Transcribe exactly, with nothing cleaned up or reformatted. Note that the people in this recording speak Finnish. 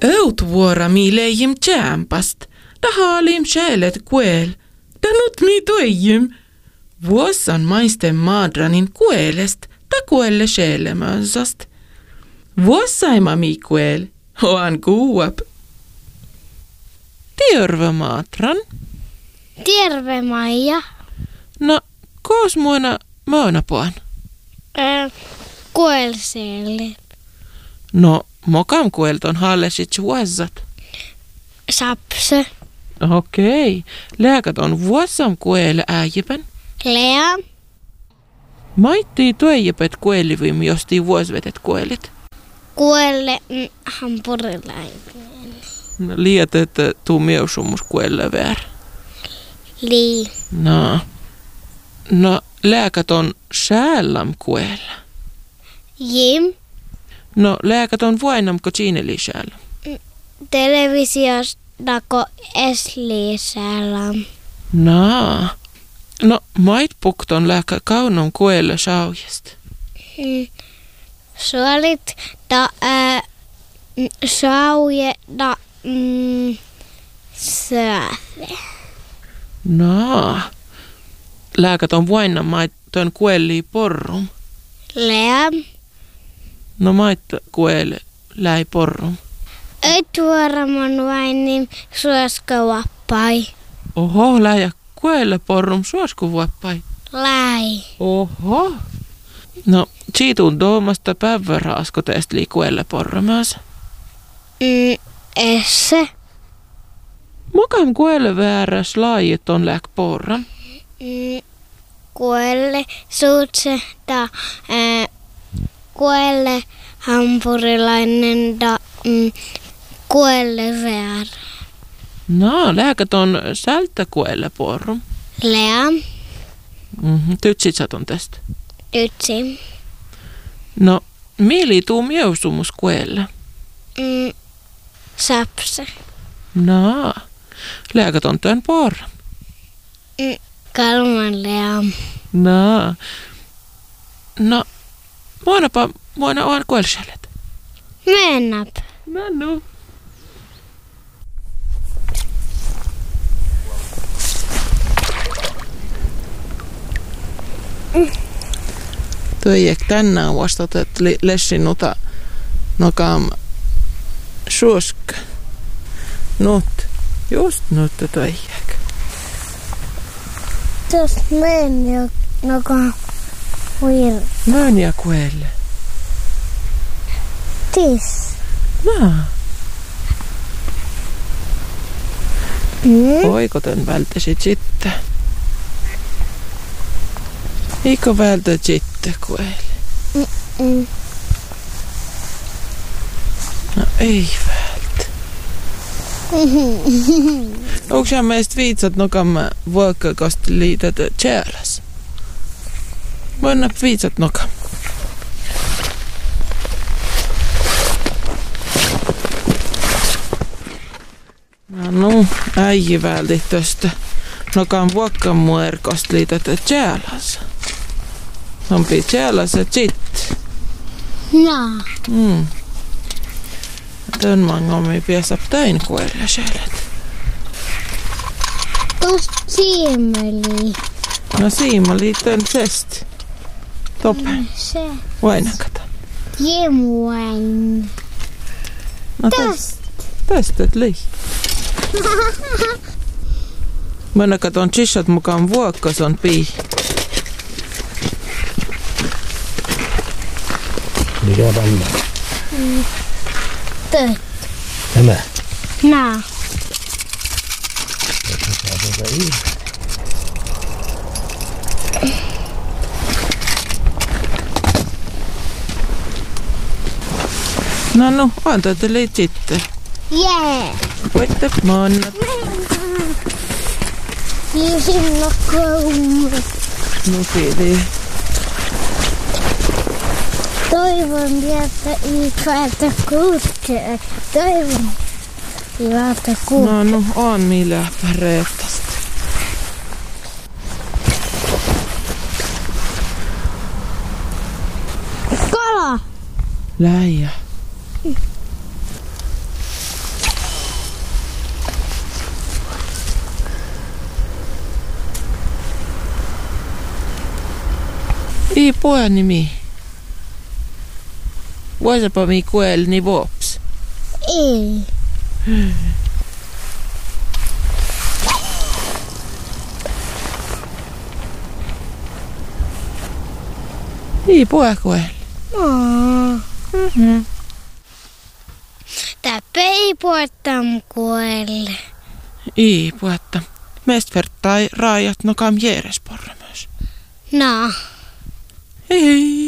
Outvuora mi leijim tjämpast. Da haalim själet kuel. Da nut mi toijim. Vuossan maisten maadranin kuelest. Da kuelle själemönsast. Vuossaima mi kuel. Oan kuuap. Terve maatran. Terve Maija. No, koos muona möönäpuan? Äh, kuelselle. No, mokam kuelton hallesit vuossat. Sapse. Okei. Lääkat on vuossam kuelle äijipän. Lea. Maittii tuejepet kuelivim, jostii vuosvetet kuelit. Kuelle mm, hampurilainen. No, liiat, että tuu mieusumus kuelle väär. Lii. No. No, lääkat on säällam kuelle. Jim. No, lääkat on vuainamko siineli säällä. Televisiostako esliisäällä. No. No, mait pukton lääkä kaunon kuelle saujesta. Mm. Suolit da ää, sauje da mm, sööve. No. Lääkat on vuainam maittoon kuellii porrum. Lea. No, maitto kuelle läi porrum. Et vuoramon vain niin suoska vappai. Oho, läjä kuelle porrum suosku vuoppai. Läi. Oho. No, siitun tuomasta päiväraasko teistä lii kuelle porrumaas. Mm, esse. Mokam kuelle vääräs laajit on läk porram. Mm, kuelle suutse da ää, kuelle hampurilainen da mm, kuelle väärä. No, lääkät on sältä kuelle porrum. Lea. Mm-hmm. Tytsit sä ton tästä. Ytsi. No, mieli tuu mieusumus kuelle. Mm, sapse. No, lääkät on tön porram. Mm, kalman lea. No. No, muonapa, muona oon kuelselet. Mennäp. No, no. Toijek tänään vastat, että lessin nuta nokam suosk. Nut. Just nut toijek. Tuosta meni jo noka huir. Mön ja kuelle. Tis. No. Mm. Oiko tän välttäsit sitten? Eikö vältä sitten kuelle? Mm. No ei vältä. Onko sä meistä viitsat nokam vuokkakosti liität tjääläs? Voin viitsat nokam. No, no äijä välti tästä nokam vuokkan muerkosti liität tjääläs. Ompi tjääläs ja sit. No. Mm. Tön mangomi piesap täin kuelle själet. Tuosta siemeli. No siima liitän sest. Tope. Se. Vainakata. Jemuain. No Tästä. tästä et lii. Mä katon chishat mukaan vuokkas on pii. Mikä panna? Mm. Töt. Tämä. Nää. No no, anta te leit sitten. Jee. Voitte mannat. Kiisin kouluun. No kiitos. Toivon vielä, että kuutte. Toivon hyvältä kuutte. No no, on millä reettasta. Kala! Läijä. I puhani mi. Vuosapa mi kuel ni vops. Ei. I puha kuel. Aa. Mhm. Tää ei puhutam kuelle. I puhatta. Mest vertai raajat no kam jeresporra myös. No. Hei hei.